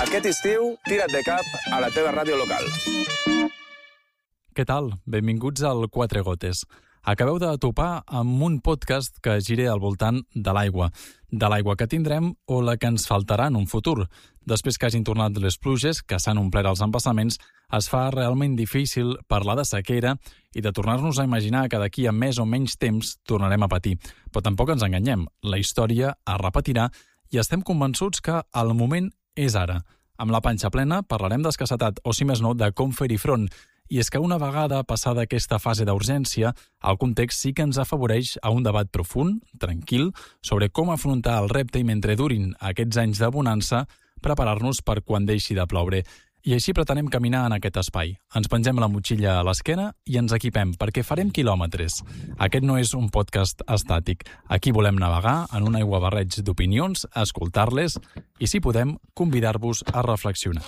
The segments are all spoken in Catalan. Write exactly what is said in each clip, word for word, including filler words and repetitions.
Aquest estiu, tira't de cap a la teva ràdio local. Què tal? Benvinguts al Quatre Gotes. Acabeu de topar amb un podcast que giri al voltant de l'aigua. De l'aigua que tindrem o la que ens faltarà en un futur. Després que hagin tornat les pluges, que s'han omplert els embassaments, es fa realment difícil parlar de sequera i de tornar-nos a imaginar que d'aquí a més o menys temps tornarem a patir. Però tampoc ens enganyem. La història es repetirà i estem convençuts que el moment és ara. Amb la panxa plena parlarem d'escassetat, o si més no, de com fer-hi front. I és que una vegada passada aquesta fase d'urgència, el context sí que ens afavoreix a un debat profund, tranquil, sobre com afrontar el repte i mentre durin aquests anys de bonança, preparar-nos per quan deixi de ploure. I així pretenem caminar en aquest espai. Ens pengem la motxilla a l'esquena i ens equipem, perquè farem quilòmetres. Aquest no és un podcast estàtic. Aquí volem navegar en un aiguabarreig d'opinions, escoltar-les i, si podem, convidar-vos a reflexionar.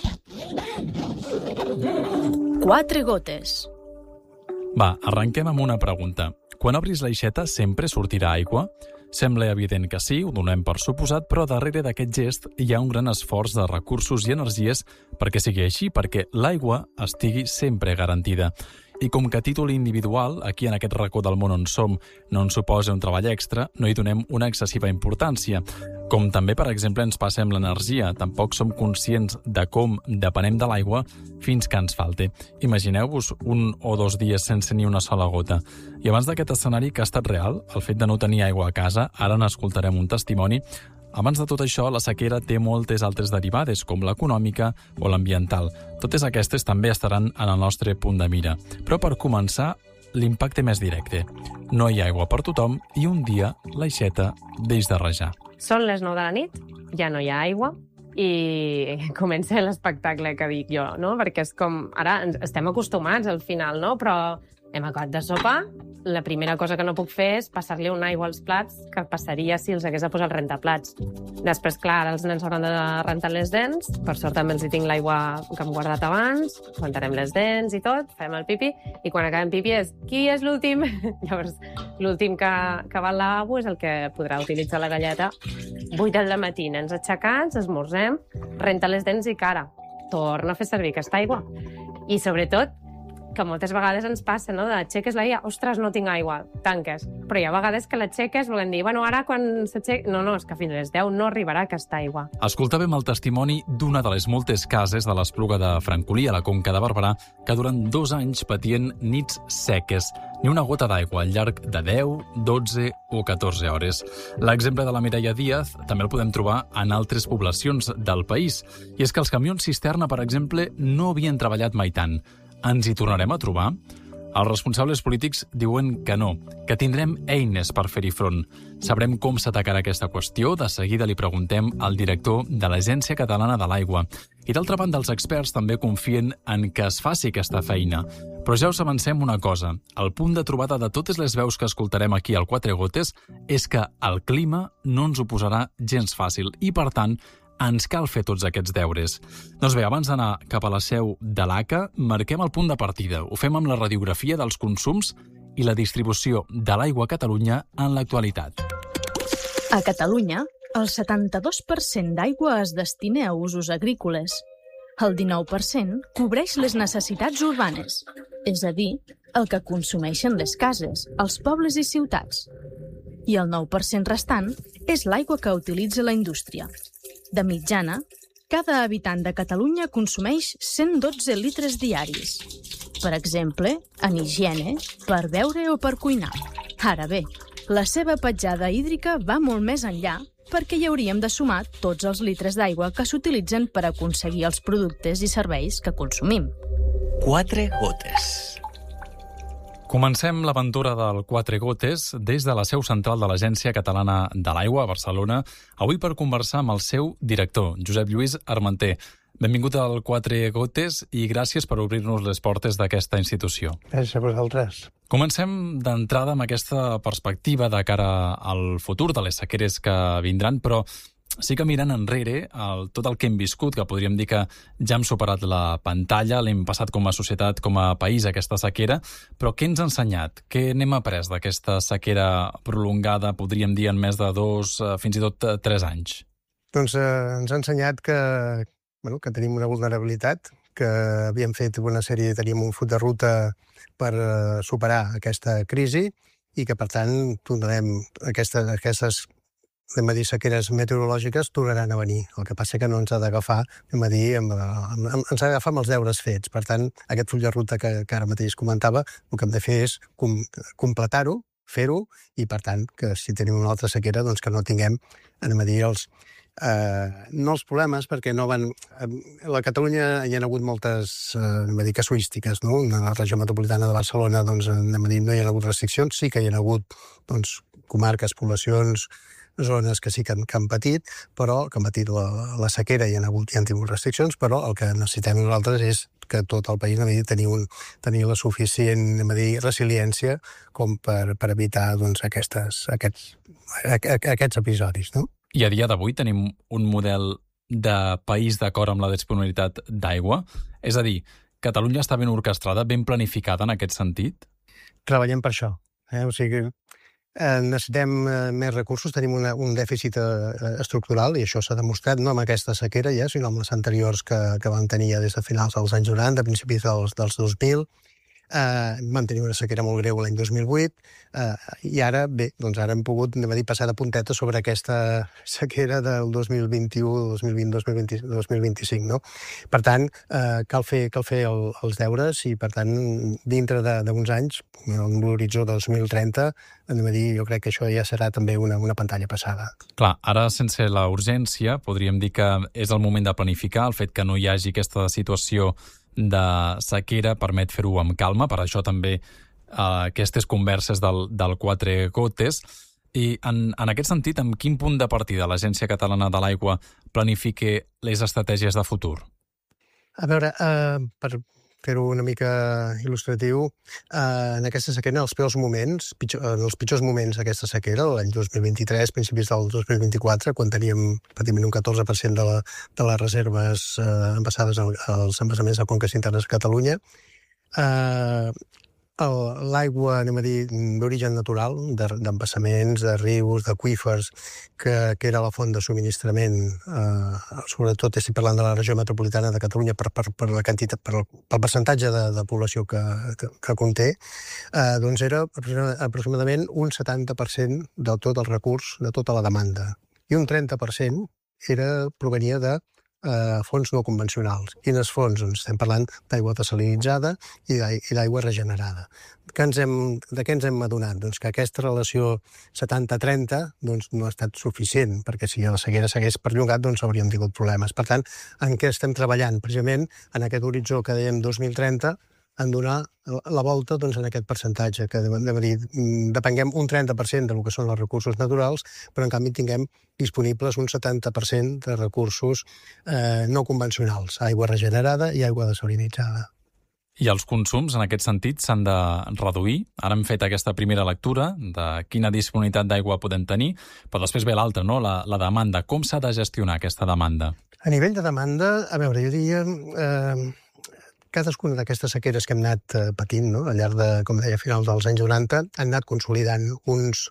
Quatre gotes. Va, arrenquem amb una pregunta. Quan obris l'aixeta sempre sortirà aigua? Sembla evident que sí, ho donem per suposat, però darrere d'aquest gest hi ha un gran esforç de recursos i energies perquè sigui així, perquè l'aigua estigui sempre garantida. I com que a títol individual, aquí en aquest racó del món on som, no ens suposa un treball extra, no hi donem una excessiva importància. Com també, per exemple, ens passem l'energia, tampoc som conscients de com depenem de l'aigua fins que ens falte. Imagineu-vos un o dos dies sense ni una sola gota. I abans d'aquest escenari que ha estat real, el fet de no tenir aigua a casa, ara n'escoltarem un testimoni. Abans de tot això, la sequera té moltes altres derivades, com l'econòmica o l'ambiental. Totes aquestes també estaran en el nostre punt de mira. Però per començar, l'impacte més directe. No hi ha aigua per tothom i un dia l'aixeta deix de rajar. Són les nou de la nit, ja no hi ha aigua i comença l'espectacle que dic jo, no? Perquè és com... Ara estem acostumats al final, no? Però hem acabat de sopar. La primera cosa que no puc fer és passar-li una aigua als plats que passaria si els hagués de posar el rentaplats. Després, clar, ara els nens hauran de rentar les dents. Per sort també els hi tinc l'aigua que hem guardat abans. Rentarem les dents i tot, fem el pipi. I quan acabem pipi és qui és l'últim? Llavors, l'últim que, que va al lavabo és el que podrà utilitzar la galleta. vuit del matí, nens aixecats, esmorzem, renta les dents i cara. Torna a fer servir aquesta aigua. I sobretot, que moltes vegades ens passa, no?, d'aixeques l'aigua, ostres, no tinc aigua, tanques. Però hi ha vegades que l'aixeques volem dir, bueno, ara quan s'aixeca... No, no, és que fins a les deu no arribarà aquesta aigua. Escoltàvem el testimoni d'una de les moltes cases de l'Espluga de Francolí, a la Conca de Barberà, que durant dos anys patien nits seques, ni una gota d'aigua al llarg de deu, dotze o catorze hores. L'exemple de la Mireia Díaz també el podem trobar en altres poblacions del país. I és que els camions cisterna, per exemple, no havien treballat mai tant. Ens hi tornarem a trobar? Els responsables polítics diuen que no, que tindrem eines per fer-hi front. Sabrem com s'atacarà aquesta qüestió, de seguida li preguntem al director de l'Agència Catalana de l'Aigua. I d'altra banda, els experts també confien en que es faci aquesta feina. Però ja us avancem una cosa, el punt de trobada de totes les veus que escoltarem aquí al Quatre Gotes és que el clima no ens ho posarà gens fàcil i, per tant, ens cal fer tots aquests deures. Doncs bé, abans d'anar cap a la seu de l'A C A, marquem el punt de partida. Ho fem amb la radiografia dels consums i la distribució de l'aigua a Catalunya en l'actualitat. A Catalunya, el setanta-dos per cent d'aigua es destina a usos agrícoles. El dinou per cent cobreix les necessitats urbanes, és a dir, el que consumeixen les cases, els pobles i ciutats. I el nou per cent restant és l'aigua que utilitza la indústria. De mitjana, cada habitant de Catalunya consumeix cent dotze litres diaris. Per exemple, en higiene, per beure o per cuinar. Ara bé, la seva petjada hídrica va molt més enllà perquè hi hauríem de sumar tots els litres d'aigua que s'utilitzen per aconseguir els productes i serveis que consumim. Quatre gotes. Comencem l'aventura del Quatre Gotes des de la seu central de l'Agència Catalana de l'Aigua a Barcelona, avui per conversar amb el seu director, Josep Lluís Armenter. Benvingut al Quatre Gotes i gràcies per obrir-nos les portes d'aquesta institució. Gràcies a vosaltres. Comencem d'entrada amb aquesta perspectiva de cara al futur de les sequeres que vindran, però sí que mirant enrere el, tot el que hem viscut, que podríem dir que ja hem superat la pantalla, l'hem passat com a societat, com a país, aquesta sequera, però què ens ha ensenyat? Què n'hem après d'aquesta sequera prolongada, podríem dir, en més de dos, fins i tot tres anys? Doncs eh, ens ha ensenyat que, bueno, que tenim una vulnerabilitat, que havíem fet una sèrie, teníem un full de ruta per uh, superar aquesta crisi i que, per tant, tornarem aquestes, aquestes anem a dir, sequeres meteorològiques tornaran a venir. El que passa que no ens ha d'agafar, anem a dir, amb, amb, amb, ens ha d'agafar amb els deures fets. Per tant, aquest full de ruta que, que ara mateix comentava, el que hem de fer és com, completar-ho, fer-ho, i per tant, que si tenim una altra sequera, doncs que no tinguem, anem a dir, els, eh, no els problemes, perquè no van... A la Catalunya hi ha hagut moltes, eh, anem a dir, casuístiques, no? En la regió metropolitana de Barcelona, doncs, anem a dir, no hi ha hagut restriccions, sí que hi ha hagut, doncs, comarques, poblacions, zones que sí que han, que han patit, però que han patit la, la sequera i han, hagut, i han tingut restriccions, però el que necessitem nosaltres és que tot el país dir, tenir, un, tenir la suficient dir, resiliència com per, per evitar doncs, aquestes, aquests, aquests episodis. No? I a dia d'avui tenim un model de país d'acord amb la disponibilitat d'aigua? És a dir, Catalunya està ben orquestrada, ben planificada en aquest sentit? Treballem per això. Eh? O sigui, Eh, necessitem eh, més recursos, tenim una, un dèficit eh, estructural i això s'ha demostrat no amb aquesta sequera ja, sinó amb les anteriors que, que vam tenir ja des de finals dels anys noranta, principis dels, dels dos mil. Eh, vam tenir una sequera molt greu l'any dos mil vuit eh, i ara, bé, doncs ara hem pogut anem a dir, passar de punteta sobre aquesta sequera del dos mil vint-i-u, dos mil vint, dos mil vint, dos mil vint-i-cinc, no? Per tant, eh, cal fer, cal fer el, els deures i, per tant, dintre d'uns anys, en l'horitzó dos mil trenta, anem a dir, jo crec que això ja serà també una, una pantalla passada. Clar, ara sense la urgència podríem dir que és el moment de planificar, el fet que no hi hagi aquesta situació de sequera permet fer-ho amb calma, per això també eh, aquestes converses del, del Quatre Gotes. I en, en aquest sentit, en quin punt de partida l'Agència Catalana de l'Aigua planifica les estratègies de futur? A veure, eh, per fer-ho una mica il·lustratiu, eh, en aquesta sequera, en els pitjors moments, pitjor, en els pitjors moments d'aquesta sequera, l'any dos mil vint-i-tres, principis del dos mil vint-i-quatre, quan teníem pràcticament un catorze per cent de, la, de les reserves eh, embassades als embassaments de conques internes a Catalunya, eh, l'aigua, anem a dir, d'origen natural, d'embassaments, de rius, d'aqüífers, que, que era la font de subministrament, eh, sobretot estic parlant de la regió metropolitana de Catalunya per, per, per la quantitat, per, pel percentatge de, de població que, que, que conté, eh, doncs era aproximadament un setanta per cent de tot el recurs, de tota la demanda. I un trenta per cent era, provenia de eh, fons no convencionals. Quines fonts? Doncs estem parlant d'aigua desalinitzada i d'aigua regenerada. Que ens hem, de què ens hem adonat? Doncs que aquesta relació setanta trenta doncs, no ha estat suficient, perquè si la sequera s'hagués perllongat doncs hauríem tingut problemes. Per tant, en què estem treballant? Precisament en aquest horitzó que dèiem dos mil trenta, en donar la volta doncs, en aquest percentatge, que de dir, depenguem un trenta per cent del que són els recursos naturals, però en canvi tinguem disponibles un setanta per cent de recursos eh, no convencionals, aigua regenerada i aigua desalinitzada. I els consums, en aquest sentit, s'han de reduir. Ara hem fet aquesta primera lectura de quina disponibilitat d'aigua podem tenir, però després ve l'altra, no? la, la demanda. Com s'ha de gestionar aquesta demanda? A nivell de demanda, a veure, jo diria... Eh, cadascuna d'aquestes sequeres que hem anat eh, patint, no? Al llarg de, com deia, a finals dels anys noranta, han anat consolidant uns,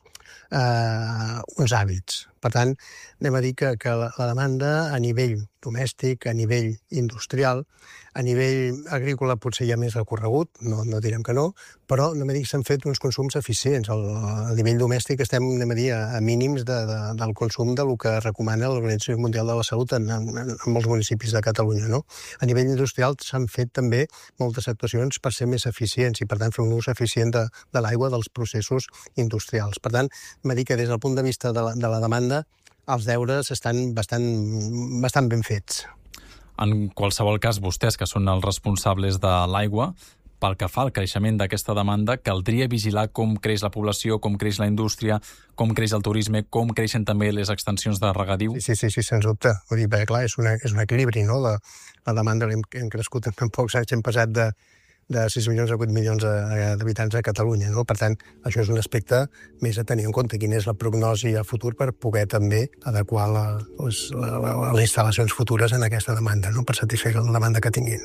eh, uns hàbits. Per tant, anem a dir que, que la, la demanda a nivell domèstic, a nivell industrial, a nivell agrícola potser hi ha més recorregut, no, no direm que no, però anem a dir que s'han fet uns consums eficients. Al, a nivell domèstic estem anem a dir, a, a mínims de, de, del consum del que recomana l'Organització Mundial de la Salut en, en, en molts municipis de Catalunya. No? A nivell industrial s'han fet també moltes actuacions per ser més eficients i, per tant, fer un ús eficient de, de l'aigua dels processos industrials. Per tant, anem a dir que des del punt de vista de la, de la demanda els deures estan bastant, bastant ben fets. En qualsevol cas, vostès, que són els responsables de l'aigua, pel que fa al creixement d'aquesta demanda, caldria vigilar com creix la població, com creix la indústria, com creix el turisme, com creixen també les extensions de regadiu? Sí, sí, sí, sens dubte. Vull dir, bé, clar, és, una, és un equilibri, no? La, la demanda hem, hem crescut en pocs anys, hem passat de de sis milions a vuit milions d'habitants a Catalunya. No? Per tant, això és un aspecte més a tenir en compte, quina és la prognosi a futur per poder també adequar la, les, la, les instal·lacions futures en aquesta demanda, no? Per satisfer la demanda que tinguin.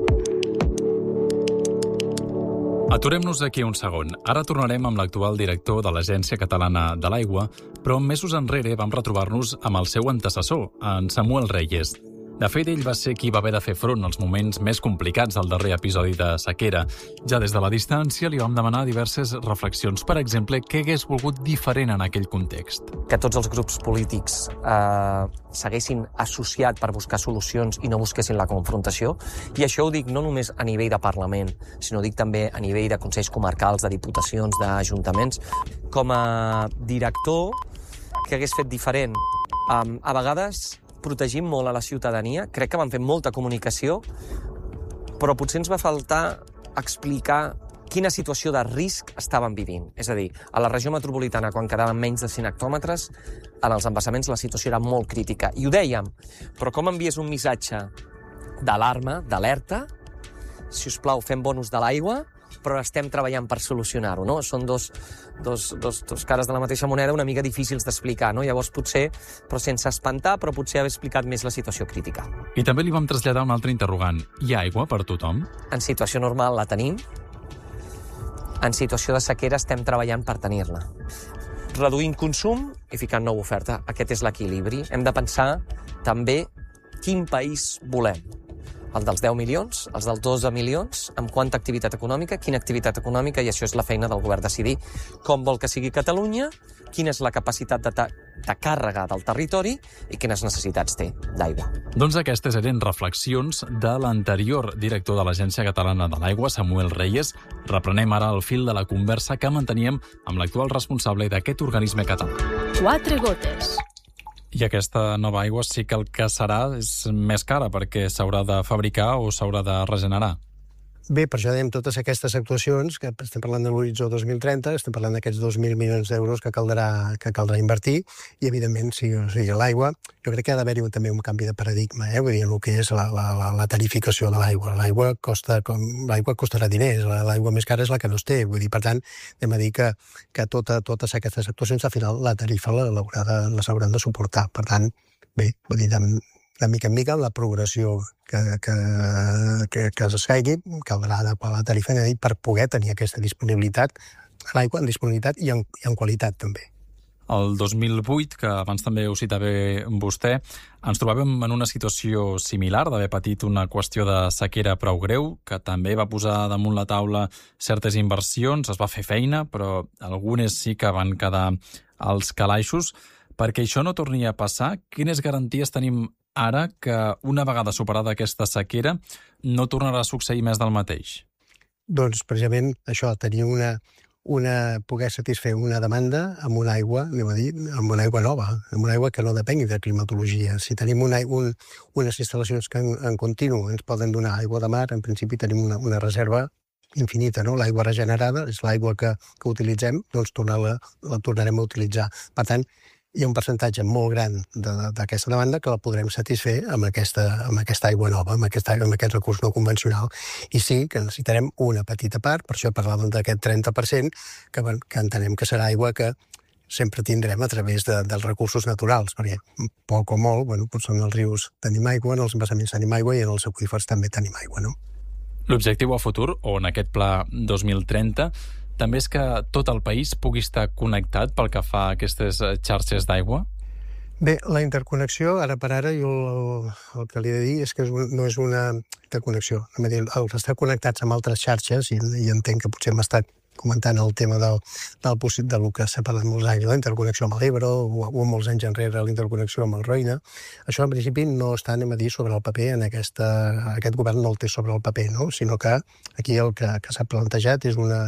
Aturem-nos aquí un segon. Ara tornarem amb l'actual director de l'Agència Catalana de l'Aigua, però mesos enrere vam retrobar-nos amb el seu antecessor, en Samuel Reyes. De fet, ell va ser qui va haver de fer front als moments més complicats del darrer episodi de sequera. Ja des de la distància li vam demanar diverses reflexions. Per exemple, què hagués volgut diferent en aquell context? Que tots els grups polítics eh, s'haguessin associat per buscar solucions i no busquessin la confrontació. I això ho dic no només a nivell de Parlament, sinó dic també a nivell de consells comarcals, de diputacions, d'ajuntaments. Com a director, que hagués fet diferent? Um, a vegades protegim molt a la ciutadania, crec que van fer molta comunicació, però potser ens va faltar explicar quina situació de risc estaven vivint. És a dir, a la regió metropolitana, quan quedaven menys de cent hectòmetres, en els embassaments la situació era molt crítica. I ho dèiem, però com envies un missatge d'alarma, d'alerta? Si us plau, fem bonus de l'aigua, però estem treballant per solucionar-ho, no? Són dos, dos, dos, dos cares de la mateixa moneda una mica difícils d'explicar, no? Llavors potser, però sense espantar, però potser haver explicat més la situació crítica. I també li vam traslladar un altre interrogant. Hi ha aigua per tothom? En situació normal la tenim. En situació de sequera estem treballant per tenir-la. Reduint consum i ficant nova oferta. Aquest és l'equilibri. Hem de pensar també quin país volem. El dels deu milions, els dels dotze milions, amb quanta activitat econòmica, quina activitat econòmica, i això és la feina del govern, decidir com vol que sigui Catalunya, quina és la capacitat de, de càrrega del territori i quines necessitats té d'aigua. Doncs aquestes eren reflexions de l'anterior director de l'Agència Catalana de l'Aigua, Samuel Reyes. Reprenem ara el fil de la conversa que manteníem amb l'actual responsable d'aquest organisme català. Quatre gotes. I aquesta nova aigua sí que el que serà és més cara perquè s'haurà de fabricar o s'haurà de regenerar. Bé, per això dèiem totes aquestes actuacions, que estem parlant de l'horitzó dos mil trenta, estem parlant d'aquests dos mil milions d'euros que caldrà, que caldrà invertir, i evidentment, sí, o sigui, l'aigua, jo crec que ha d'haver-hi també un canvi de paradigma, eh? Vull dir, el que és la, la, la, la tarificació de l'aigua. L'aigua costa, com, l'aigua costarà diners, l'aigua més cara és la que no es té, vull dir, per tant, anem a dir que, que tota, totes aquestes actuacions, al final, la tarifa la, la, les hauran de suportar. Per tant, bé, vull dir, de mica en mica, la progressió que, que, que, que s'escaigui, caldrà adequar la tarifa per poder tenir aquesta disponibilitat a l'aigua, en disponibilitat i en, i en qualitat també. El dos mil vuit, que abans també ho citava vostè, ens trobàvem en una situació similar, d'haver patit una qüestió de sequera prou greu, que també va posar damunt la taula certes inversions, es va fer feina, però algunes sí que van quedar als calaixos. Perquè això no torni a passar, quines garanties tenim ara que una vegada superada aquesta sequera no tornarà a succeir més del mateix? Doncs precisament això, tenir una, una, poder satisfer una demanda amb una aigua, anem a dir, amb una aigua nova, amb una aigua que no depengui de climatologia. Si tenim una, un, unes instal·lacions que en, en continu ens poden donar aigua de mar, en principi tenim una, una reserva infinita, no? L'aigua regenerada és l'aigua que, que utilitzem, doncs tornar-la, la tornarem a utilitzar. Per tant, hi ha un percentatge molt gran d'aquesta de, demanda que la podrem satisfer amb aquesta, amb aquesta aigua nova, amb aquest, amb aquest recurs no convencional. I sí que necessitarem una petita part, per això parlàvem d'aquest trenta per cent, que, que entenem que serà aigua que sempre tindrem a través de, dels recursos naturals, perquè poc o molt, bueno, doncs en els rius tenim aigua, en els embassaments tenim aigua i en els aqüífers també tenim aigua, no? L'objectiu a futur, o en aquest pla dos mil trenta, també és que tot el país pugui estar connectat pel que fa a aquestes xarxes d'aigua? Bé, la interconnexió, ara per ara, jo el, el que li he de dir és que no és una interconnexió. El estar connectats amb altres xarxes, i, i entenc que potser hem estat comentant el tema del, del, del que s'ha parlat molts anys, la interconnexió amb l'Ebre, o, o molts anys enrere la interconnexió amb el Roine. Això, en principi, no està, anem a dir, sobre el paper, en aquesta, aquest govern no el té sobre el paper, no? Sinó que aquí el que, que s'ha plantejat és una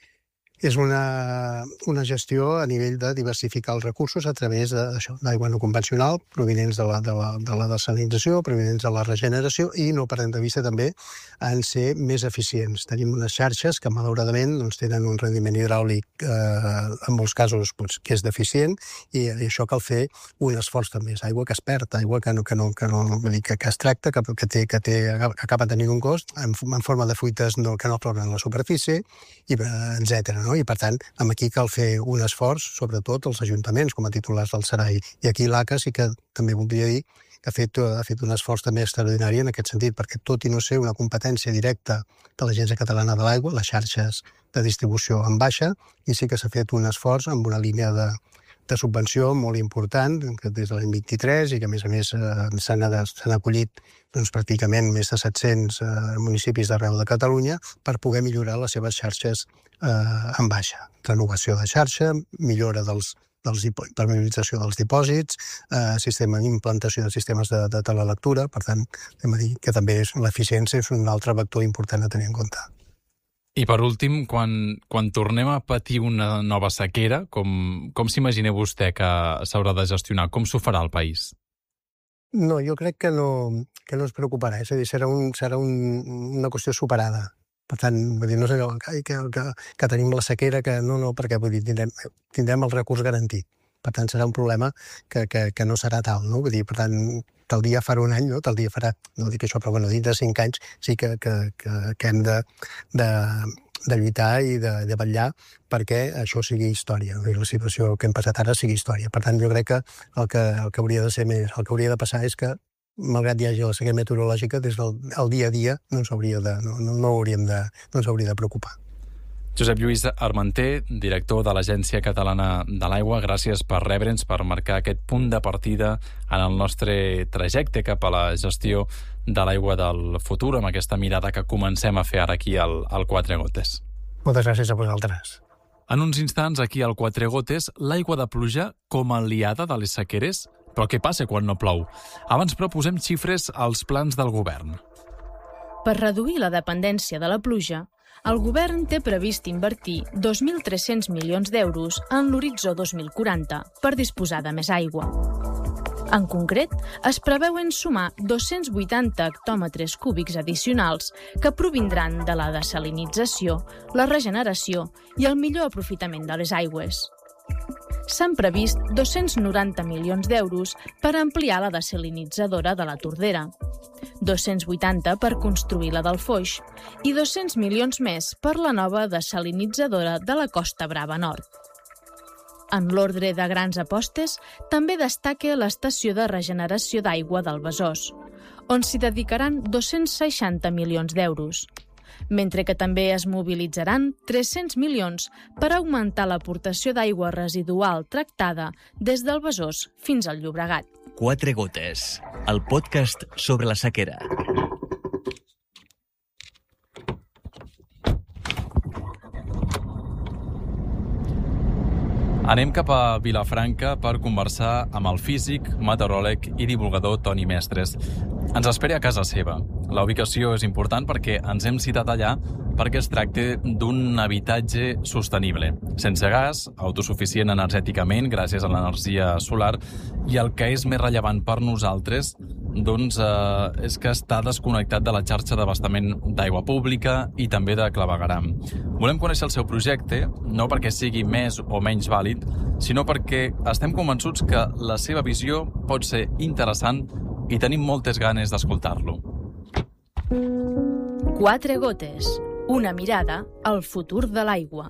és una, una gestió a nivell de diversificar els recursos a través d'aigua no convencional, provinents de la, de, la, de la desalinització, provinents de la regeneració, i no perdem de vista també en ser més eficients. Tenim unes xarxes que, malauradament, doncs, tenen un rendiment hidràulic eh, en molts casos doncs, que és deficient, i, i això cal fer un esforç també. És aigua que es perd, aigua que, no, que, no, que, no, que, que es tracta, que, que, té, que té, acaba tenint un cost en, en forma de fuites no, que no tornen a la superfície, i etcètera. No? I, per tant, aquí cal fer un esforç, sobretot els ajuntaments, com a titulars del Serai. I aquí l'A C A sí que també voldria dir que ha fet, ha fet un esforç també extraordinari en aquest sentit, perquè tot i no ser una competència directa de l'Agència Catalana de l'Aigua, les xarxes de distribució en baixa, i sí que s'ha fet un esforç amb una línia de, de subvenció molt important, que des de l'any vint-i-tres, i que a més a més eh, s'han acollit doncs, pràcticament més de set-cents eh, municipis d'arreu de Catalunya per poder millorar les seves xarxes eh, en baixa. Renovació de xarxa, millora dels dels impermeabilització dels dipòsits, eh, sistema implantació de sistemes de, de telelectura, per tant, hem de dir que també és, l'eficiència és un altre vector important a tenir en compte. I per últim, quan, quan tornem a patir una nova sequera, com, com s'imagineu vostè que s'haurà de gestionar? Com s'ho farà el país? No, jo crec que no, que no es preocuparà, és a dir, serà, un, serà un, una qüestió superada. Per tant, vull dir, no sé que, que, que, que tenim la sequera, que no, no, perquè vull dir, tindrem, tindrem el recurs garantit. Per tant, serà un problema que, que, que no serà tal, no? Vull dir, per tant, tal dia farà un any, no? Tal dia farà, no dic això, però bueno, dins de cinc anys sí que, que, que, que hem de, de, de lluitar i de, de vetllar perquè això sigui història, la situació que hem passat ara sigui història. Per tant, jo crec que el que, el que hauria de ser més, el que hauria de passar és que malgrat hi hagi la sequera meteorològica, des del el dia a dia no ens hauria de, no, no, no hauríem de, no ens hauria de preocupar. Josep Lluís Armenter, director de l'Agència Catalana de l'Aigua, gràcies per rebre'ns, per marcar aquest punt de partida en el nostre trajecte cap a la gestió de l'aigua del futur, amb aquesta mirada que comencem a fer ara aquí al, al Quatre Gotes. Moltes gràcies a vosaltres. En uns instants, aquí al Quatre Gotes, l'aigua de pluja com a aliada de les sequeres. Però què passa quan no plou? Abans, però, posem xifres als plans del govern. Per reduir la dependència de la pluja, el govern té previst invertir dos mil tres-cents milions d'euros en l'horitzó dos mil quaranta per disposar de més aigua. En concret, es preveuen sumar dos-cents vuitanta hectòmetres cúbics addicionals que provindran de la desalinització, la regeneració i el millor aprofitament de les aigües. S'han previst dos-cents noranta milions d'euros per ampliar la desalinitzadora de la Tordera, dos-cents vuitanta per construir la del Foix i dos-cents milions més per la nova desalinitzadora de la Costa Brava Nord. En l'ordre de grans apostes, també destaca l'estació de regeneració d'aigua del Besòs, on s'hi dedicaran dos-cents seixanta milions d'euros, mentre que també es mobilitzaran tres-cents milions per augmentar l'aportació d'aigua residual tractada des del Besòs fins al Llobregat. Quatre Gotes, el podcast sobre la sequera. Anem cap a Vilafranca per conversar amb el físic, meteoròleg i divulgador Toni Mestres. Ens espera a casa seva. La ubicació és important perquè ens hem citat allà perquè es tracta d'un habitatge sostenible, sense gas, autosuficient energèticament gràcies a l'energia solar, i el que és més rellevant per nosaltres doncs, eh, és que està desconnectat de la xarxa d'abastament d'aigua pública i també de clavegueram. Volem conèixer el seu projecte, no perquè sigui més o menys vàlid, sinó perquè estem convençuts que la seva visió pot ser interessant i tenim moltes ganes d'escoltar-lo. Quatre gotes. Una mirada al futur de l'aigua.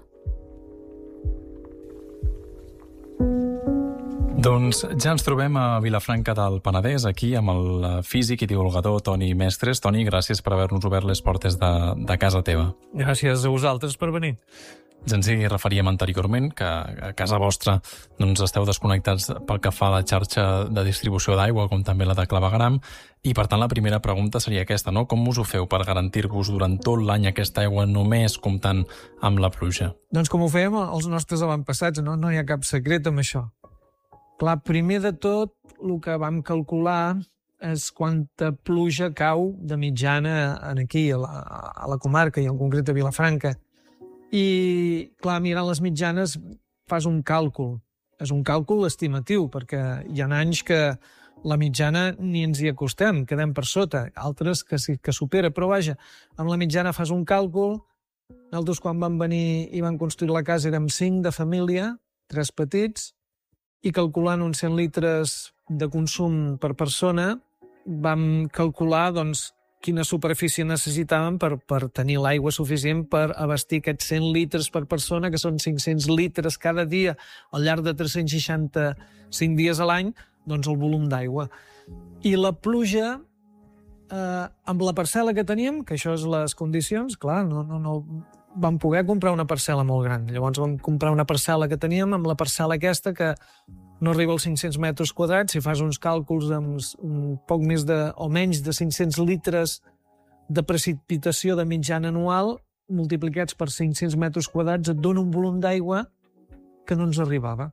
Doncs ja ens trobem a Vilafranca del Penedès, aquí amb el físic i divulgador Toni Mestres. Toni, gràcies per haver-nos obert les portes de, de casa teva. Gràcies a vosaltres per venir. Ja ens hi referíem anteriorment, que a casa vostra doncs, esteu desconnectats pel que fa a la xarxa de distribució d'aigua, com també la de clavegueram, i per tant la primera pregunta seria aquesta, no? Com us ho feu per garantir-vos durant tot l'any aquesta aigua només comptant amb la pluja? Doncs com ho fèiem els nostres avantpassats, no? No hi ha cap secret amb això. Clar, primer de tot, el que vam calcular és quanta pluja cau de mitjana aquí, a la, a la comarca, i en concret a Vilafranca. I, clar, mirant les mitjanes fas un càlcul. És un càlcul estimatiu, perquè hi ha anys que la mitjana ni ens hi acostem, quedem per sota, altres que sí que supera, però vaja, amb la mitjana fas un càlcul. Nosaltres quan vam venir i vam construir la casa érem cinc de família, tres petits, i calculant uns cent litres de consum per persona, vam calcular, doncs, quina superfície necessitàvem per, per tenir l'aigua suficient per abastir aquests cent litres per persona, que són cinc-cents litres cada dia al llarg de tres-cents seixanta-cinc dies a l'any, doncs el volum d'aigua. I la pluja, eh, amb la parcel·la que teníem, que això és les condicions, clar, no, no, no, vam poder comprar una parcel·la molt gran. Llavors vam comprar una parcel·la que teníem amb la parcel·la aquesta que no arriba als cinc-cents metres quadrats. Si fas uns càlculs amb un poc més de, o menys de cinc-cents litres de precipitació de mitjana anual, multiplicats per cinc-cents metres quadrats, et dona un volum d'aigua que no ens arribava.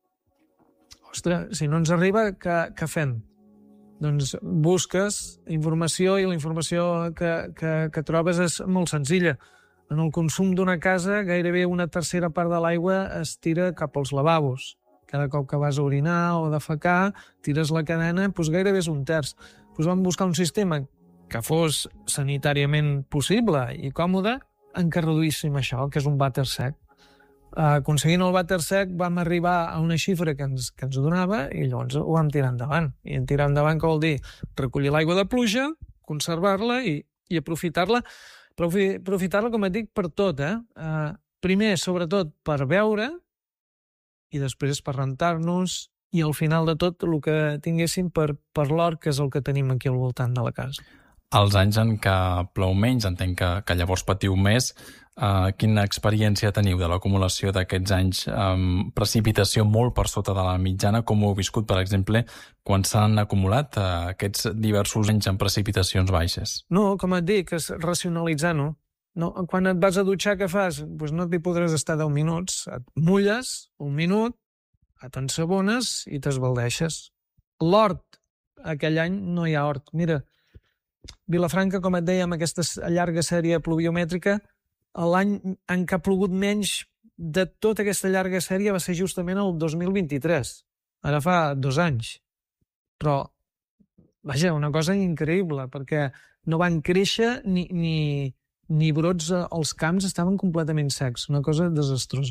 Ostres, si no ens arriba, què, què fem? Doncs busques informació i la informació que, que, que trobes és molt senzilla. En el consum d'una casa, gairebé una tercera part de l'aigua es tira cap als lavabos. Cada cop que vas a orinar o defecar, tires la cadena, doncs gairebé és un terç. Doncs vam buscar un sistema que fos sanitàriament possible i còmode en què reduíssim això, que és un vàter sec. Aconseguint el vàter sec vam arribar a una xifra que ens, que ens donava i llavors ho vam tirar endavant. I en tirar endavant què vol dir? Recollir l'aigua de pluja, conservar-la i, i aprofitar-la, però aprofitar-la, com et dic, per tot. Eh? Uh, primer, sobretot, per beure i després per rentar-nos i al final de tot el que tinguéssim per, per l'hort, que és el que tenim aquí al voltant de la casa. Els anys en què plou menys, entenc que, que llavors patiu més, uh, quina experiència teniu de l'acumulació d'aquests anys? Um, precipitació molt per sota de la mitjana, com ho heu viscut, per exemple, quan s'han acumulat uh, aquests diversos anys en precipitacions baixes? No, com et dic, és racionalitzar-ho. No, quan et vas a dutxar, què fas? Pues no t'hi podràs estar deu minuts. Et mulles un minut, t'ensabones i t'esbaldeixes. L'hort, aquell any no hi ha hort. Mira, Vilafranca, com et deia, amb aquesta llarga sèrie pluviomètrica, l'any en què ha plogut menys de tota aquesta llarga sèrie va ser justament el dos mil vint-i-tres. Ara fa dos anys. Però, vaja, una cosa increïble, perquè no van créixer ni, ni, ni brots als camps, estaven completament secs. Una cosa desastrosa.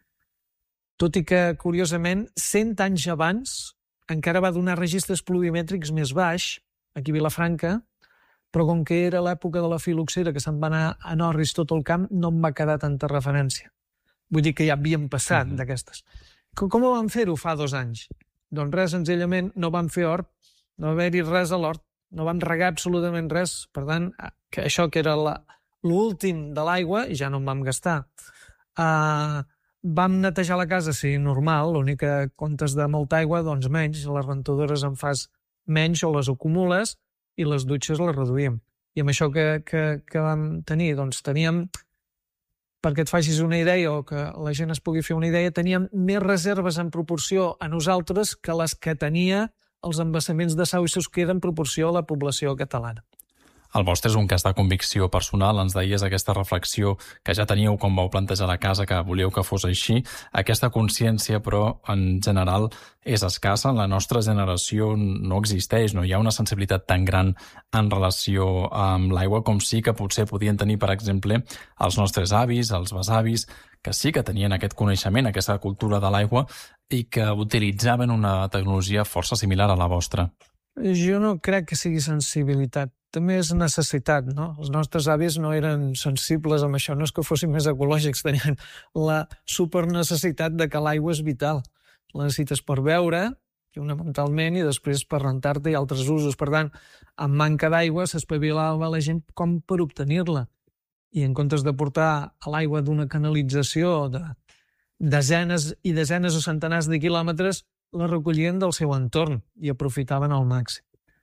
Tot i que, curiosament, cent anys abans encara va donar registres pluviomètrics més baix, aquí a Vilafranca, però com que era l'època de la filoxera, que se'n va anar a Norris tot el camp, no em va quedar tanta referència. Vull dir que ja havíem passat mm-hmm. d'aquestes. Com, com ho vam fer-ho fa dos anys? Doncs res, senzillament, no vam fer hort, no va haver-hi res a l'hort, no vam regar absolutament res. Per tant, que això que era l'últim de l'aigua, ja no en vam gastar. Uh, vam netejar la casa, sí, normal, l'únic que comptes de molta aigua, doncs menys, les rentadores en fas menys o les acumules, i les dutxes les reduïm. I amb això que, que, que vam tenir, doncs teníem, perquè et facis una idea o que la gent es pugui fer una idea, teníem més reserves en proporció a nosaltres que les que tenia els embassaments de Sau i Susqueda en proporció a la població catalana. El vostre és un cas de convicció personal, ens deies aquesta reflexió que ja teníeu quan vau plantejar la casa, que volíeu que fos així. Aquesta consciència, però, en general, és escassa. La nostra generació no existeix, no hi ha una sensibilitat tan gran en relació amb l'aigua com sí que potser podien tenir, per exemple, els nostres avis, els besavis, que sí que tenien aquest coneixement, aquesta cultura de l'aigua i que utilitzaven una tecnologia força similar a la vostra. Jo no crec que sigui sensibilitat. També és necessitat, no? Els nostres avis no eren sensibles amb això, no és que fossin més ecològics, tenien la supernecessitat de que l'aigua és vital. La necessites per beure, fonamentalment, i després per rentar-te i altres usos. Per tant, amb manca d'aigua s'espavilava la gent com per obtenir-la. I en comptes de portar a l'aigua d'una canalització de desenes i desenes o centenars de quilòmetres, la recollien del seu entorn i aprofitaven al màxim.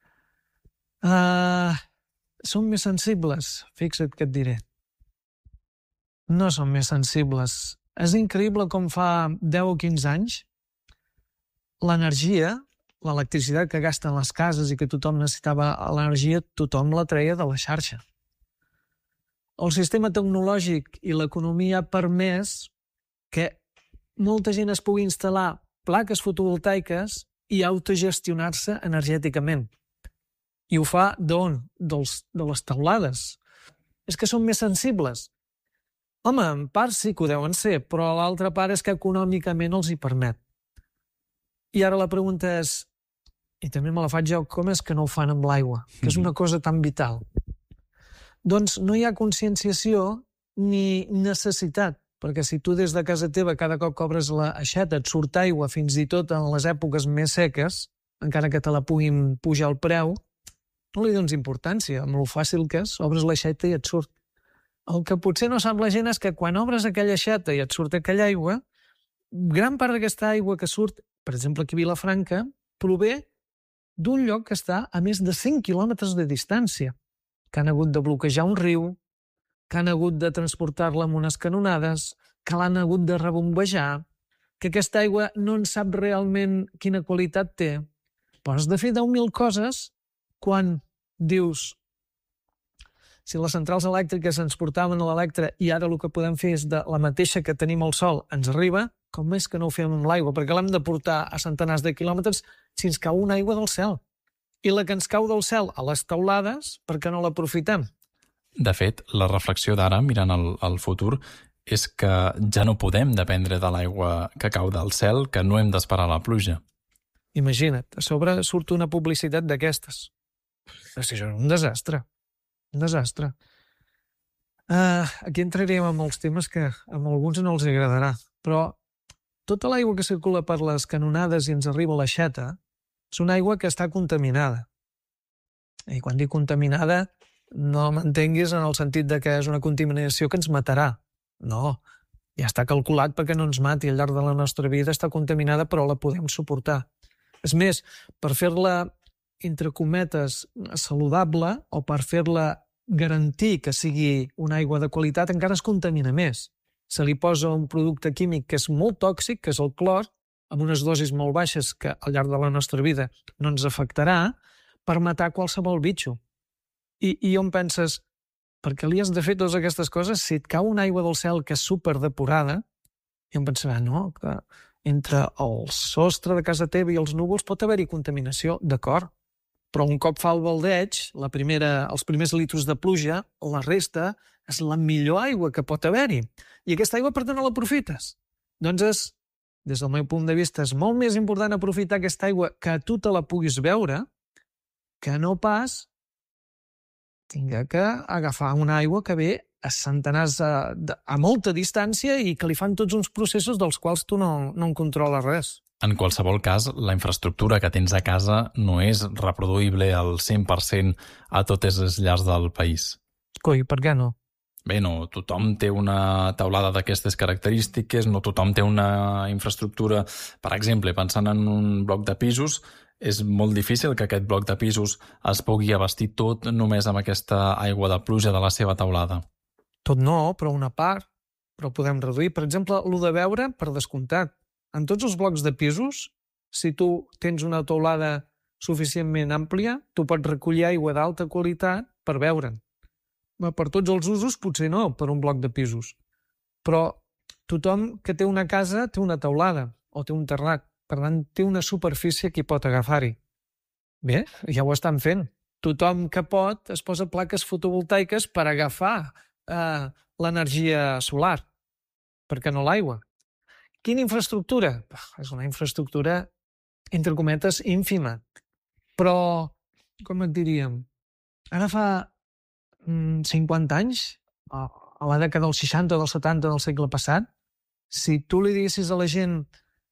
Uh, són més sensibles? Fixa't què et diré. No són més sensibles. És increïble com fa deu o quinze anys l'energia, l'electricitat que gasten les cases i que tothom necessitava l'energia, tothom la treia de la xarxa. El sistema tecnològic i l'economia ha permès que molta gent es pugui instal·lar plaques fotovoltaiques i autogestionar-se energèticament. I ho fa d'on? Dels, de les teulades. És que són més sensibles. Home, en part sí que ho deuen ser, però l'altra part és que econòmicament els hi permet. I ara la pregunta és, i també me la faig jo, com és que no ho fan amb l'aigua? Que és una cosa tan vital. Doncs no hi ha conscienciació ni necessitat, perquè si tu des de casa teva cada cop que obres la aixeta et surt aigua fins i tot en les èpoques més seques, encara que te la puguin pujar el preu, no li dones importància, amb el fàcil que és, obres l'aixeta i et surt. El que potser no sap la gent és que quan obres aquella aixeta i et surt aquella aigua, gran part d'aquesta aigua que surt, per exemple, aquí a Vilafranca, prové d'un lloc que està a més de cent quilòmetres de distància, que han hagut de bloquejar un riu, que han hagut de transportar-la amb unes canonades, que l'han hagut de rebombejar, que aquesta aigua no en sap realment quina qualitat té. Però has de fer deu mil coses quan dius si les centrals elèctriques ens portaven a l'Electra i ara el que podem fer és de la mateixa que tenim al sol ens arriba, com és que no ho fem amb l'aigua? Perquè l'hem de portar a centenars de quilòmetres si ens cau una aigua del cel. I la que ens cau del cel a les teulades, per què no l'aprofitem? De fet, la reflexió d'ara, mirant el, el futur, és que ja no podem dependre de l'aigua que cau del cel, que no hem d'esperar la pluja. Imagina't, a sobre surt una publicitat d'aquestes. És que això és un desastre. Un desastre. Uh, aquí entraríem en molts temes que a alguns no els agradarà, però tota l'aigua que circula per les canonades i ens arriba a l'aixeta és una aigua que està contaminada. I quan dic contaminada, no m'entenguis en el sentit de que és una contaminació que ens matarà. No, ja està calculat perquè no ens mati. Al llarg de la nostra vida està contaminada, però la podem suportar. És més, per fer-la, entre cometes, saludable, o per fer-la garantir que sigui una aigua de qualitat, encara es contamina més. Se li posa un producte químic que és molt tòxic, que és el clor, amb unes dosis molt baixes que al llarg de la nostra vida no ens afectarà, per matar qualsevol bitxo. I, i on penses, per què li has de fer totes aquestes coses si et cau una aigua del cel que és superdepurada? I em pensarà, no, que entre el sostre de casa teva i els núvols pot haver-hi contaminació, d'acord, però un cop fa el baldeig, la primera, els primers litros de pluja, la resta és la millor aigua que pot haver-hi. I aquesta aigua, per tant, no l'aprofites. Doncs és, des del meu punt de vista, és molt més important aprofitar aquesta aigua que tu te la puguis beure que no pas tinga que agafar una aigua que ve a centenars a, a molta distància i que li fan tots uns processos dels quals tu no, no en controles res. En qualsevol cas, la infraestructura que tens a casa no és reproduïble al cent per cent a totes les llars del país. Coi, per què no? Bé, no tothom té una teulada d'aquestes característiques, no tothom té una infraestructura. Per exemple, pensant en un bloc de pisos, és molt difícil que aquest bloc de pisos es pugui abastir tot només amb aquesta aigua de pluja de la seva teulada. Tot no, però una part. Però podem reduir. Per exemple, el de beure, per descomptat. En tots els blocs de pisos, si tu tens una teulada suficientment àmplia, tu pots recollir aigua d'alta qualitat per beure'n. Per tots els usos, potser no, per un bloc de pisos. Però tothom que té una casa té una teulada o té un terrat. Per tant, té una superfície que hi pot agafar-hi. Bé, ja ho estan fent. Tothom que pot es posa plaques fotovoltaiques per agafar eh, l'energia solar. Per què no l'aigua? Quina infraestructura? És una infraestructura, entre cometes, ínfima. Però, com et diríem, ara fa mm, cinquanta anys, a la dècada dels seixanta o dels setanta del segle passat, si tu li diguessis a la gent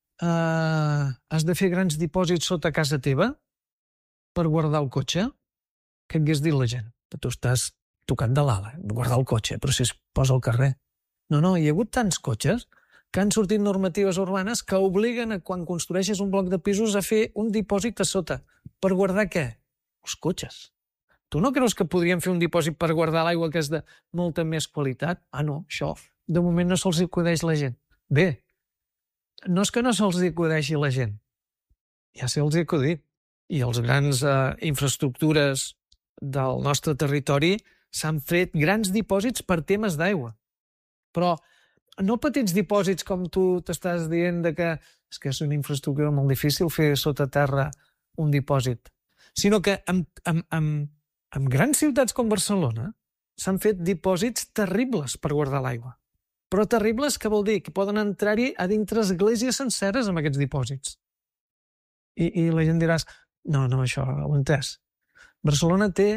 Uh, has de fer grans dipòsits sota casa teva per guardar el cotxe, què hagués dit la gent? Que tu estàs tocat de l'ala, guardar el cotxe, però si es posa al carrer. No, no, hi ha hagut tants cotxes que han sortit normatives urbanes que obliguen a, quan construeixes un bloc de pisos, a fer un dipòsit a sota. Per guardar què? Els cotxes. Tu no creus que podríem fer un dipòsit per guardar l'aigua que és de molta més qualitat? Ah, no, això de moment no se'ls acudeix la gent. Bé, no és que no se'ls acudeixi la gent, ja se'ls ha acudit. I els grans eh, infraestructures del nostre territori s'han fet grans dipòsits per temes d'aigua. Però no petits dipòsits com tu t'estàs dient de que és que és una infraestructura molt difícil fer sota terra un dipòsit, sinó que en, en, en, en grans ciutats com Barcelona s'han fet dipòsits terribles per guardar l'aigua. Però terribles, que vol dir? Que poden entrar-hi a dintre esglésies senceres amb aquests dipòsits. I, i la gent diràs, no, no, això ho he entès. Barcelona té,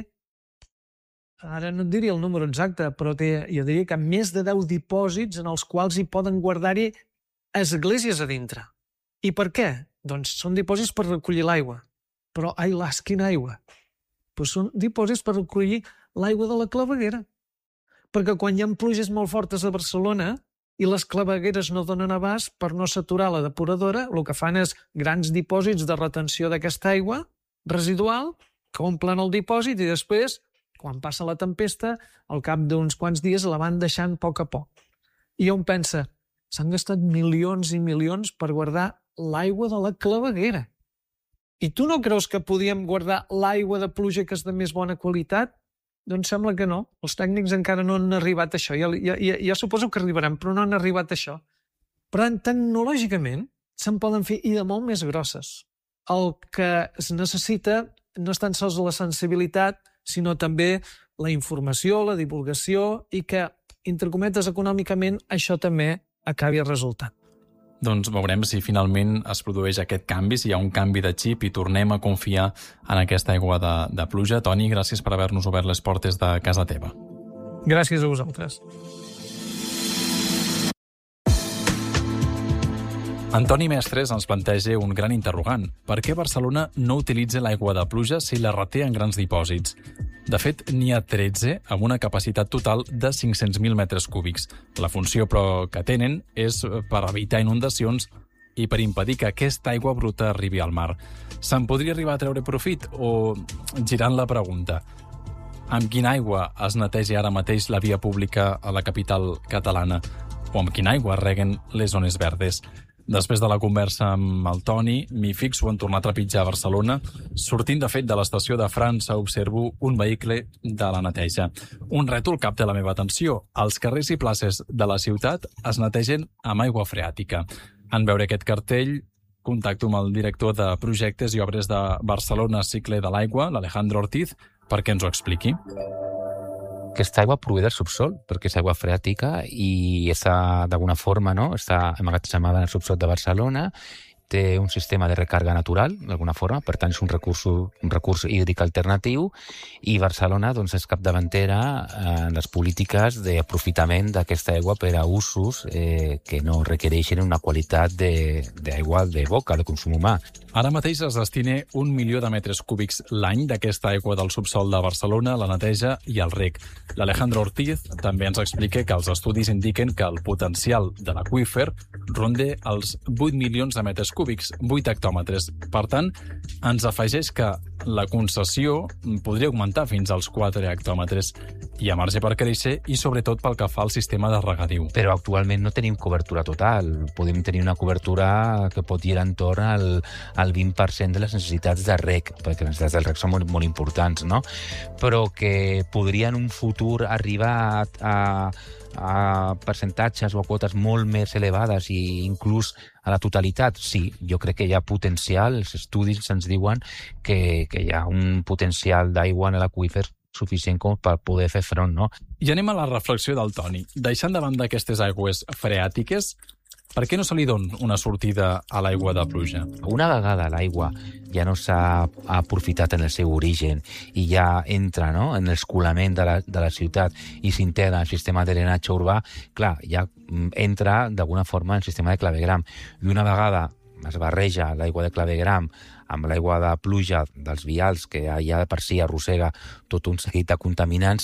ara no et diria el número exacte, però té, jo diria que més de deu dipòsits en els quals hi poden guardar-hi esglésies a dintre. I per què? Doncs són dipòsits per recollir l'aigua. Però, ai las, quina aigua? Pues són dipòsits per recollir l'aigua de la claveguera. perquè quan hi ha pluges molt fortes a Barcelona i les clavegueres no donen abast, per no saturar la depuradora, el que fan és grans dipòsits de retenció d'aquesta aigua residual que omplen el dipòsit i després, quan passa la tempesta, al cap d'uns quants dies la van deixant a poc a poc. I on pensa, s'han gastat milions i milions per guardar l'aigua de la claveguera. I tu no creus que podíem guardar l'aigua de pluja que és de més bona qualitat? Doncs sembla que no. Els tècnics encara no han arribat a això. Ja, ja, ja, ja suposo que arribaran, però no han arribat a això. Per tant, tecnològicament, se'n poden fer i de molt més grosses. El que es necessita no és tan sols la sensibilitat, sinó també la informació, la divulgació i que, entre cometes, econòmicament, això també acabi resultant. Doncs veurem si finalment es produeix aquest canvi, si hi ha un canvi de xip i tornem a confiar en aquesta aigua de, de pluja. Toni, gràcies per haver-nos obert les portes de casa teva. Gràcies a vosaltres. Antoni Mestres ens planteja un gran interrogant. Per què Barcelona no utilitza l'aigua de pluja si la reté en grans dipòsits? De fet, n'hi ha tretze amb una capacitat total de cinc-cents mil metres cúbics. La funció, però, que tenen és per evitar inundacions i per impedir que aquesta aigua bruta arribi al mar. Se'n podria arribar a treure profit? O, girant la pregunta, amb quina aigua es neteja ara mateix la via pública a la capital catalana? O amb quina aigua reguen les zones verdes? Després de la conversa amb el Toni, m'hi fixo en tornar a trepitjar a Barcelona. Sortint, de fet, de l'estació de França, observo un vehicle de la neteja. Un rètol capta la meva atenció. Els carrers i places de la ciutat es netegen amb aigua freàtica. En veure aquest cartell, contacto amb el director de projectes i obres de Barcelona Cicle de l'Aigua, l'Alejandro Ortiz, perquè ens ho expliqui. Aquesta aigua prové del subsol, perquè és aigua freàtica i està, d'alguna forma, no? Està emmagatzemada en el subsol de Barcelona, té un sistema de recàrrega natural, d'alguna forma, per tant és un recurs, un recurs hídric alternatiu, i Barcelona doncs, és capdavantera en les polítiques d'aprofitament d'aquesta aigua per a usos eh, que no requereixen una qualitat d'aigua de, de boca, de consum humà. Ara mateix es destina un milió de metres cúbics l'any d'aquesta aigua del subsol de Barcelona, la neteja i el reg. L'Alejandro Ortiz també ens explica que els estudis indiquen que el potencial de l'aqüífer ronda els vuit milions de metres cúbics, vuit hectòmetres. Per tant, ens afegeix que la concessió podria augmentar fins als quatre hectòmetres. Hi ha marge per créixer i sobretot pel que fa al sistema de regadiu. Però actualment no tenim cobertura total. Podem tenir una cobertura que pot girar entorn al, al vint per cent de les necessitats de reg, perquè les necessitats del reg són molt, molt importants, no? Però que podria en un futur arribar a, a, a percentatges o a quotes molt més elevades i inclús a la totalitat, sí, jo crec que hi ha potencial, els estudis ens diuen que, que hi ha un potencial d'aigua en l'aqüífer suficient com per poder fer front, no? I anem a la reflexió del Toni. Deixant de banda aquestes aigües freàtiques, per què no se li dona una sortida a l'aigua de pluja? Una vegada l'aigua ja no s'ha aprofitat en el seu origen i ja entra, no?, en l'escolament de la, de la ciutat i s'integra en el sistema de drenatge urbà, clar, ja entra d'alguna forma en el sistema de clavegram. I una vegada es barreja l'aigua de clavegram amb l'aigua de pluja dels vials, que ja per si arrossega tot un seguit de contaminants,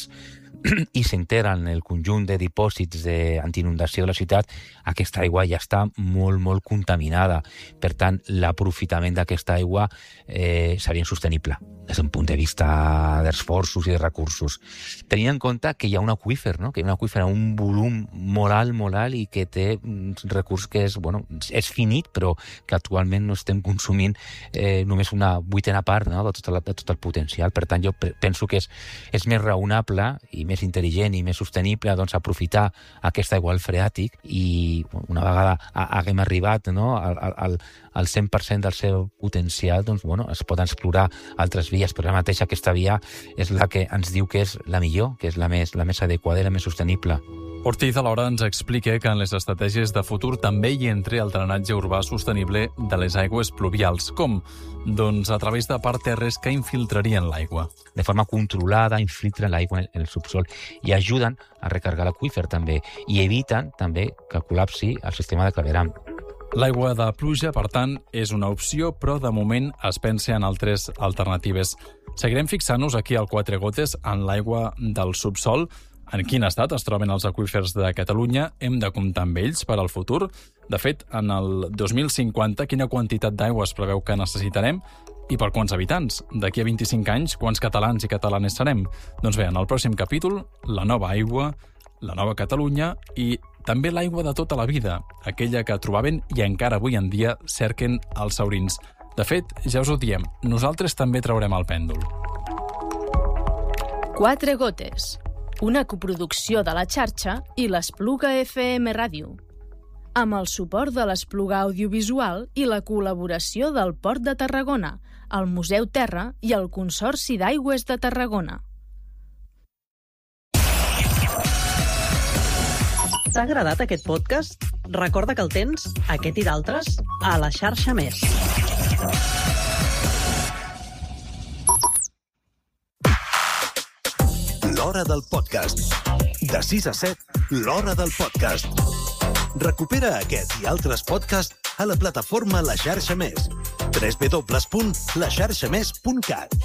i s'integren en el conjunt de dipòsits d'antiinundació de la ciutat, aquesta aigua ja està molt, molt contaminada. Per tant, l'aprofitament d'aquesta aigua eh, seria insostenible des d'un punt de vista d'esforços i de recursos. Tenint en compte que hi ha un aqüífer, no? Que hi ha un aqüífer a un volum molt alt, molt alt, i que té un recurs que és, bueno, és finit, però que actualment no estem consumint eh, només una vuitena part, no?, de, tot el, de tot el potencial. Per tant, jo penso que és, és més raonable i més intel·ligent i més sostenible doncs, aprofitar aquesta aigua al freàtic i una vegada haguem arribat, no?, al, al, al cent per cent del seu potencial, doncs, bueno, es poden explorar altres vies, però ara mateix aquesta via és la que ens diu que és la millor, que és la més, la més adequada i la més sostenible. Ortiz alhora ens explica que en les estratègies de futur també hi entra el drenatge urbà sostenible de les aigües pluvials. Com? Doncs a través de parterres que infiltrarien l'aigua. De forma controlada infiltren l'aigua en el subsol i ajuden a recarregar l'aqüífer també i eviten també que col·lapsi el sistema de clavegram. L'aigua de pluja, per tant, és una opció, però de moment es pensa en altres alternatives. Seguirem fixant-nos aquí al Quatre Gotes en l'aigua del subsol. en quin estat es troben els aqüífers de Catalunya, hem de comptar amb ells per al futur. De fet, en el dos mil cinquanta, quina quantitat d'aigua es preveu que necessitarem i per quants habitants? D'aquí a vint-i-cinc anys, quants catalans i catalanes serem? Doncs bé, en el pròxim capítol, la nova aigua, la nova Catalunya i també l'aigua de tota la vida, aquella que trobaven i encara avui en dia cerquen els saurins. De fet, ja us ho diem, nosaltres també traurem el pèndol. Quatre gotes, una coproducció de la xarxa i l'Espluga F M Ràdio, amb el suport de l'Espluga Audiovisual i la col·laboració del Port de Tarragona, el Museu Terra i el Consorci d'Aigües de Tarragona. T'ha agradat aquest podcast? Recorda que el tens, aquest i d'altres, a la xarxa Més. L'Hora del Podcast. De sis a set, l'Hora del Podcast. Recupera aquest i altres podcasts a la plataforma La Xarxa Més. w w w punt la xarxa més punt cat